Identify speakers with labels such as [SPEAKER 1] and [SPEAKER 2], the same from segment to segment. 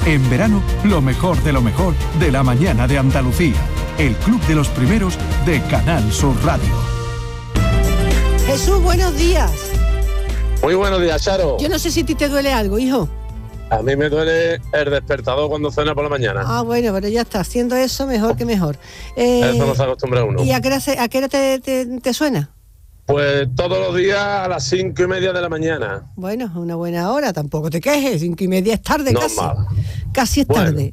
[SPEAKER 1] En verano, lo mejor de la mañana de Andalucía. El Club de los Primeros de Canal Sur Radio.
[SPEAKER 2] Jesús, buenos días.
[SPEAKER 3] Muy buenos días, Charo.
[SPEAKER 2] Yo no sé si a ti te duele algo, hijo.
[SPEAKER 3] A mí me duele el despertador cuando suena por la mañana.
[SPEAKER 2] Ah, bueno, pero ya está, haciendo eso mejor que mejor.
[SPEAKER 3] Eso no se acostumbra uno.
[SPEAKER 2] ¿Y a qué hora te suena?
[SPEAKER 3] Pues todos los días a las 5:30 de la mañana.
[SPEAKER 2] Bueno, una buena hora, tampoco te quejes, 5:30 es tarde,
[SPEAKER 3] No
[SPEAKER 2] casi.
[SPEAKER 3] mal.
[SPEAKER 2] Casi es
[SPEAKER 3] Bueno.
[SPEAKER 2] tarde.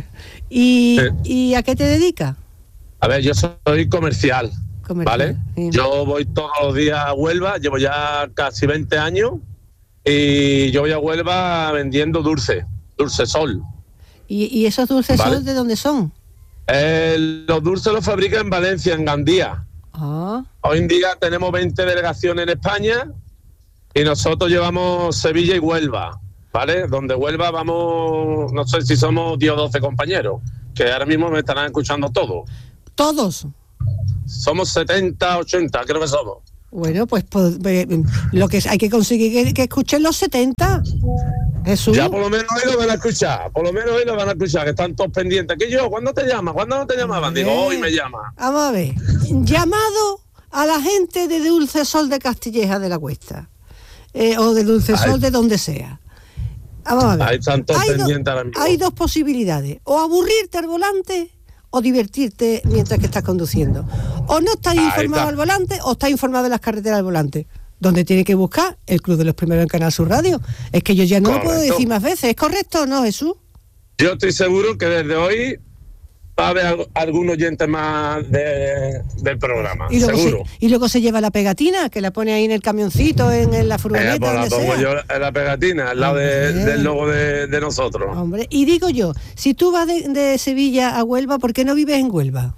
[SPEAKER 2] ¿Y a qué te dedicas?
[SPEAKER 3] A ver, yo soy comercial, ¿vale?
[SPEAKER 2] Sí.
[SPEAKER 3] Yo voy todos los días a Huelva, llevo ya casi 20 años y yo voy a Huelva vendiendo dulce sol.
[SPEAKER 2] ¿Y esos dulces
[SPEAKER 3] ¿Vale?
[SPEAKER 2] son de dónde son?
[SPEAKER 3] Los dulces los fabrican en Valencia, en Gandía.
[SPEAKER 2] Ah,
[SPEAKER 3] Hoy en día tenemos 20 delegaciones en España y nosotros llevamos Sevilla y Huelva, ¿vale? Donde Huelva vamos, no sé si somos 10 o 12 compañeros, que ahora mismo me estarán escuchando todos.
[SPEAKER 2] ¿todos?
[SPEAKER 3] Somos 70, 80, creo que somos.
[SPEAKER 2] Bueno, pues lo que hay que conseguir que escuchen los 70. Jesús.
[SPEAKER 3] Ya por lo menos hoy lo van a escuchar, que están todos pendientes. ¿Qué yo? ¿Cuándo te llamas? ¿Cuándo no te llamaban? Digo, hoy me llama.
[SPEAKER 2] Vamos a ver, llamado a la gente de Dulce Sol de Castilleja de la Cuesta, o de Dulce Sol de donde sea. Vamos a ver.
[SPEAKER 3] Ahí están todos pendientes ahora mismo.
[SPEAKER 2] Hay dos posibilidades, o aburrirte al volante o divertirte mientras que estás conduciendo. O no estás informado al volante o estás informado de las carreteras al volante. Donde tiene que buscar el Club de los Primeros en Canal Sur Radio. Es que yo ya no lo puedo decir más veces. ¿Es correcto o no, Jesús?
[SPEAKER 3] Yo estoy seguro que desde hoy va a haber algún oyente más del programa, seguro.
[SPEAKER 2] Y luego se lleva la pegatina, que la pone ahí en el camioncito, en la furgoneta,
[SPEAKER 3] Pues la
[SPEAKER 2] donde
[SPEAKER 3] pongo
[SPEAKER 2] sea.
[SPEAKER 3] yo en la pegatina, al lado del logo de nosotros.
[SPEAKER 2] Hombre, y digo yo, si tú vas de Sevilla a Huelva, ¿por qué no vives en Huelva?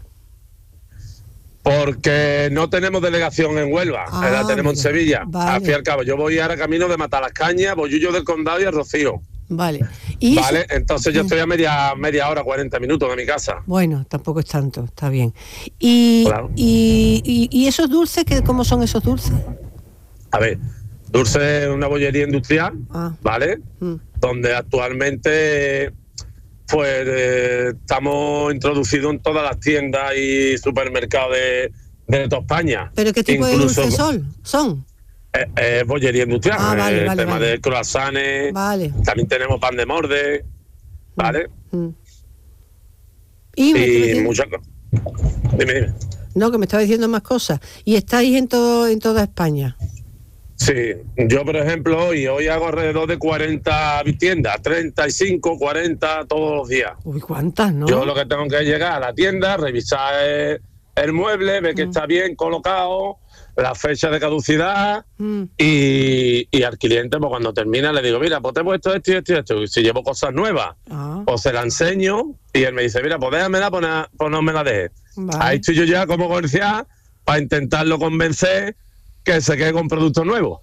[SPEAKER 3] Porque no tenemos delegación en Huelva, la tenemos en Sevilla.
[SPEAKER 2] Vale.
[SPEAKER 3] Al fin y al cabo, yo voy ahora camino de Matalascaña, Bollullo del Condado y a Rocío.
[SPEAKER 2] Vale.
[SPEAKER 3] Vale, entonces yo estoy a media hora, 40 minutos de mi casa.
[SPEAKER 2] Bueno, tampoco es tanto, está bien. ¿Y esos dulces, cómo son esos dulces?
[SPEAKER 3] A ver, Dulce es una bollería industrial, ¿vale? Donde actualmente pues estamos introducidos en todas las tiendas y supermercados de toda España.
[SPEAKER 2] ¿Pero qué tipo
[SPEAKER 3] Incluso,
[SPEAKER 2] de dulces son?
[SPEAKER 3] bollería industrial,
[SPEAKER 2] vale,
[SPEAKER 3] el tema
[SPEAKER 2] vale.
[SPEAKER 3] de croissants,
[SPEAKER 2] Vale.
[SPEAKER 3] también tenemos pan de morde, ¿vale?
[SPEAKER 2] Y
[SPEAKER 3] muchas cosas. Dime.
[SPEAKER 2] No, que me estaba diciendo más cosas. ¿Y estáis en toda España?
[SPEAKER 3] Sí, yo por ejemplo hoy hago alrededor de 40 tiendas, 35, 40 todos los días.
[SPEAKER 2] Uy, ¿cuántas, no?
[SPEAKER 3] Yo lo que tengo que es llegar a la tienda, revisar el mueble, ver que está bien colocado, la fecha de caducidad y al cliente pues cuando termina le digo, mira, pues te he puesto esto y esto y esto. Y si llevo cosas nuevas, pues se la enseño y él me dice, mira, pues déjamela, pues no me la dejes.
[SPEAKER 2] Vale.
[SPEAKER 3] Ahí estoy yo ya como comercial para intentarlo convencer que se quede con productos nuevos.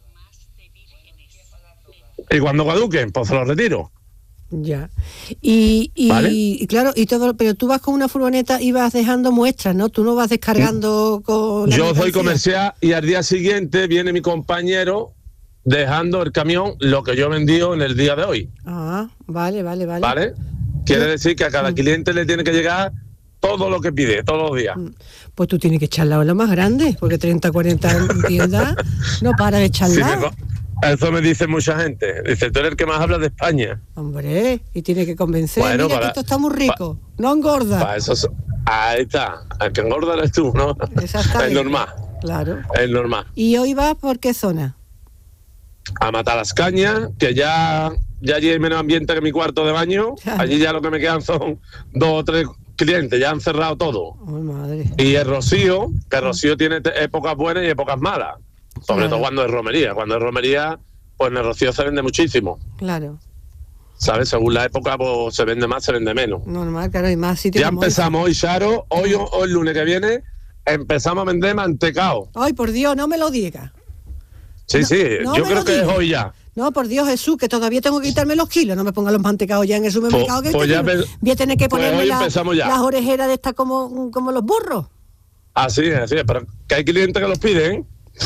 [SPEAKER 3] Y cuando caduquen, pues se los retiro.
[SPEAKER 2] Ya. Y claro, y todo, pero tú vas con una furgoneta y vas dejando muestras, ¿no? Tú no vas descargando con la
[SPEAKER 3] Yo soy
[SPEAKER 2] mercancía.
[SPEAKER 3] comercial y al día siguiente viene mi compañero dejando el camión lo que yo he vendido en el día de hoy.
[SPEAKER 2] Ah, vale.
[SPEAKER 3] ¿Vale? Quiere decir que a cada cliente le tiene que llegar todo lo que pide, todos los días.
[SPEAKER 2] Pues tú tienes que echar la ola más grande, porque 30, 40 en tiendas no para de echar la.
[SPEAKER 3] Eso me dice mucha gente. Dice, tú eres el que más habla de España.
[SPEAKER 2] Hombre, y tiene que convencer.
[SPEAKER 3] Bueno,
[SPEAKER 2] mira que esto está muy rico, no engorda.
[SPEAKER 3] Para eso, ahí está. El que engorda eres tú, ¿no?
[SPEAKER 2] Exactamente.
[SPEAKER 3] Es normal.
[SPEAKER 2] Claro.
[SPEAKER 3] Es normal.
[SPEAKER 2] ¿Y hoy vas por qué zona?
[SPEAKER 3] A Matalascaña, que ya allí hay menos ambiente que mi cuarto de baño. Allí ya lo que me quedan son 2 o 3 clientes, ya han cerrado todo.
[SPEAKER 2] Ay, madre.
[SPEAKER 3] Y el Rocío, que el Rocío tiene épocas buenas y épocas malas. Sobre todo cuando es romería. Cuando es romería, pues en el Rocío se vende muchísimo.
[SPEAKER 2] Claro.
[SPEAKER 3] ¿Sabes? Según la época, pues se vende más, se vende menos.
[SPEAKER 2] Normal, claro, hay más sitios.
[SPEAKER 3] Ya empezamos hoy, Charo. Hoy el lunes que viene, empezamos a vender mantecao.
[SPEAKER 2] Ay, por Dios, no me lo digas.
[SPEAKER 3] Sí, yo creo que es hoy ya.
[SPEAKER 2] No, por Dios, Jesús, que todavía tengo que quitarme los kilos. No me pongan los mantecados ya en el supermercado.
[SPEAKER 3] Pues ya
[SPEAKER 2] voy a tener que ponerme
[SPEAKER 3] hoy empezamos ya.
[SPEAKER 2] las orejeras de estas como los burros.
[SPEAKER 3] Así es, pero que hay clientes que los piden.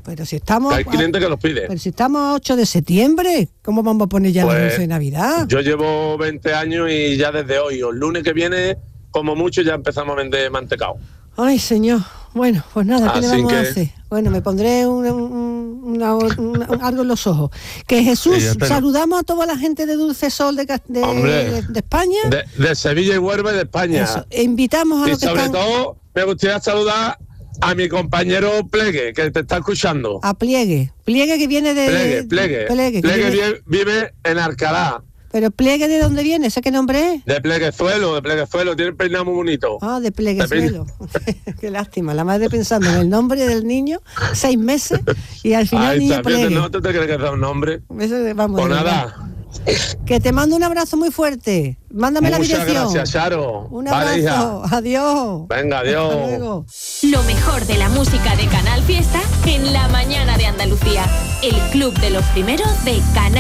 [SPEAKER 2] Pero si estamos...
[SPEAKER 3] Hay clientes que los piden.
[SPEAKER 2] Pero si estamos a 8 de septiembre, ¿cómo vamos a poner ya la luz de Navidad?
[SPEAKER 3] Yo llevo 20 años y ya desde hoy, o el lunes que viene, como mucho, ya empezamos a vender mantecado.
[SPEAKER 2] Ay, señor. Bueno, pues nada, ¿qué le vamos a hacer? Bueno, me pondré algo en los ojos. Que Jesús, sí, saludamos a toda la gente de Dulce Sol de España.
[SPEAKER 3] De Sevilla y Huelva y de España.
[SPEAKER 2] Eso. E invitamos a los que
[SPEAKER 3] sobre todo, me gustaría saludar a mi compañero Plegue, que te está escuchando.
[SPEAKER 2] A Pliegue que viene de...
[SPEAKER 3] Plegue vive en Alcalá.
[SPEAKER 2] ¿Pero Pliegue de dónde viene? ¿Ese qué nombre es?
[SPEAKER 3] De Pleguezuelo, tiene el peinado muy bonito.
[SPEAKER 2] Ah, de Pleguezuelo. Qué lástima, la madre pensando en el nombre del niño, 6 meses, y al final niño Plegue.
[SPEAKER 3] ¿No te crees que da un nombre?
[SPEAKER 2] Vamos,
[SPEAKER 3] pues nada.
[SPEAKER 2] Que te mando un abrazo muy fuerte. Mándame la dirección.
[SPEAKER 3] Muchas gracias, Charo.
[SPEAKER 2] Un abrazo. Vale, hija. Adiós.
[SPEAKER 3] Venga, adiós.
[SPEAKER 2] Hasta luego.
[SPEAKER 4] Lo mejor de la música de Canal Fiesta en la mañana de Andalucía. El club de los primeros de Canal